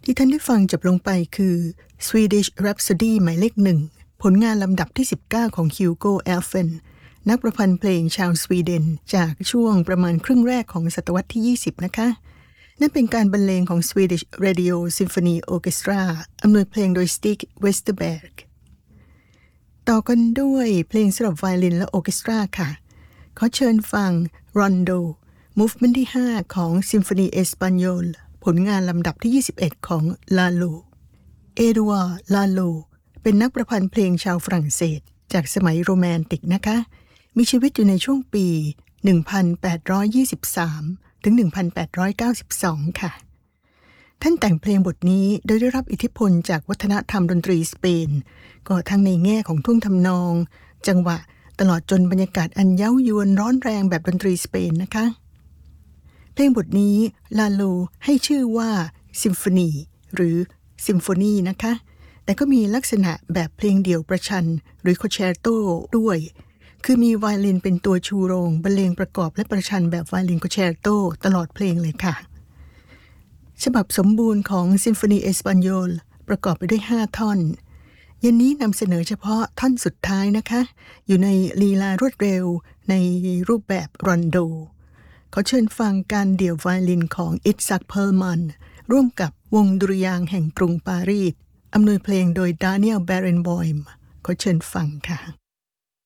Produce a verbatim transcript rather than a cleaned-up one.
ที่ท่านได้ฟังจบลงไปคือ Swedish Rhapsody หมายเลขหนึ่งผลงานลำดับที่สิบเก้าของ Hugo Elfen นักประพันธ์เพลงชาวสวีเดนจากช่วงประมาณครึ่งแรกของศตวรรษที่ยี่สิบนะคะนั่นเป็นการบรรเลงของ Swedish Radio Symphony Orchestra อำนวยเพลงโดย Stig Westerberg ต่อกันด้วยเพลงสำหรับไวโอลินและออร์เคสตราค่ะขอเชิญฟัง Rondo Movement ที่ห้าของ Symphonie Espagnole ผลงานลำดับที่ยี่สิบเอ็ดของ Lalo เอดูอาร์ ลาโลเป็นนักประพันธ์เพลงชาวฝรั่งเศสจากสมัยโรแมนติกนะคะมีชีวิตอยู่ในช่วงปี หนึ่งพันแปดร้อยยี่สิบสาม ถึง หนึ่งพันแปดร้อยเก้าสิบสอง ค่ะท่านแต่งเพลงบทนี้โดยได้รับอิทธิพลจากวัฒนธรรมดนตรีสเปนก็ทั้งในแง่ของท่วงทำนองจังหวะตลอดจนบรรยากาศอันเย้ายวนร้อนแรงแบบดนตรีสเปนนะคะเพลงบทนี้ลาโลให้ชื่อว่าซิมโฟนีหรือซิมโฟนีนะคะแต่ก็มีลักษณะแบบเพลงเดี่ยวประชันหรือคอนแชร์โตด้วยคือมีไวโอลินเป็นตัวชูโรงบรรเลงประกอบและประชันแบบไวโอลินคอนแชร์โตตลอดเพลงเลยค่ะฉบับสมบูรณ์ของซิมโฟนีเอสปานโยลประกอบไปด้วยห้าท่อนยันนี้นำเสนอเฉพาะท่อนสุดท้ายนะคะอยู่ในลีลารวดเร็วในรูปแบบรอนโดขอเชิญฟังการเดี่ยวไวโอลินของอิตซักเพลมันร่วมกับวงดุริยางค์แห่งกรุงปารีสอำนวยเพลงโดยดานิเอล แบเรนบอยม์ขอเชิญฟังค่ะ